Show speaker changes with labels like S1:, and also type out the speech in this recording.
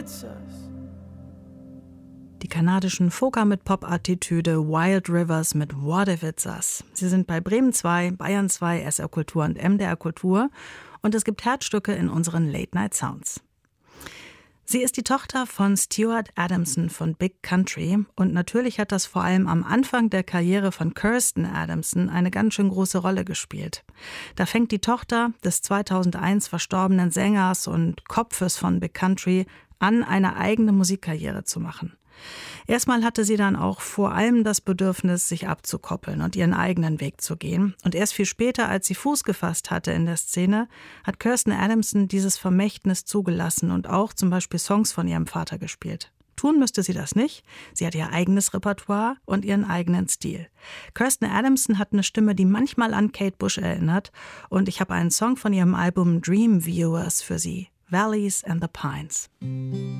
S1: Die kanadischen Folker mit Pop-Attitüde, Wild Rivers mit What If It's Us. Sie sind bei Bremen 2, Bayern 2, SR Kultur und MDR Kultur und es gibt Herzstücke in unseren Late Night Sounds. Sie ist die Tochter von Stuart Adamson von Big Country und natürlich hat das vor allem am Anfang der Karriere von Kirsten Adamson eine ganz schön große Rolle gespielt. Da fängt die Tochter des 2001 verstorbenen Sängers und Kopfes von Big Country an, eine eigene Musikkarriere zu machen. Erstmal hatte sie dann auch vor allem das Bedürfnis, sich abzukoppeln und ihren eigenen Weg zu gehen. Und erst viel später, als sie Fuß gefasst hatte in der Szene, hat Kirsten Adamson dieses Vermächtnis zugelassen und auch zum Beispiel Songs von ihrem Vater gespielt. Tun müsste sie das nicht. Sie hat ihr eigenes Repertoire und ihren eigenen Stil. Kirsten Adamson hat eine Stimme, die manchmal an Kate Bush erinnert. Und ich habe einen Song von ihrem Album Dream Viewers für sie. Valleys and the Pines.